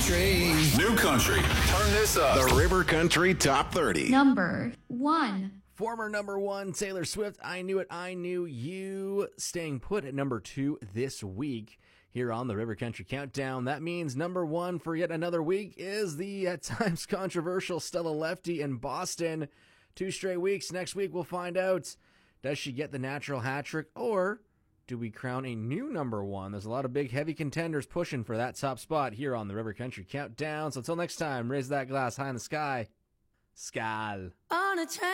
country. New country. Turn this up. The River Country Top 30. Number 1. Former number 1, Taylor Swift, I Knew It, I Knew You, staying put at number 2 this week here on the River Country Countdown. That means number 1 for yet another week is the at times controversial Stella Lefty in Boston. 2 straight weeks. Next week we'll find out, does she get the natural hat trick, or do we crown a new number 1? There's a lot of big heavy contenders pushing for that top spot here on the River Country Countdown. So until next time, raise that glass high in the sky. Skal. On a train.